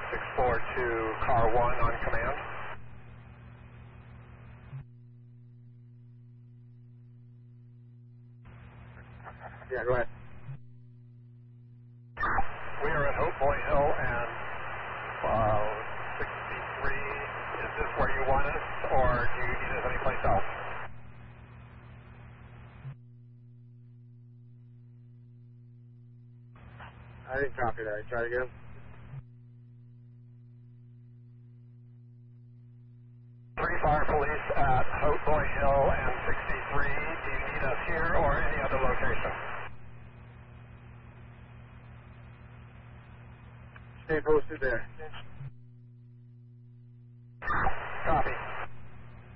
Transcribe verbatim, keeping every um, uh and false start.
six four two, car one on command. Yeah, go ahead. We are at Hope Boy Hill and uh, sixty-three. Is this where you want us, or do you need us anyplace else? I didn't copy that. Try again. Three Fire Police at Hope Boy Hill and sixty-three. Do you need us here or any other location? Stay posted there.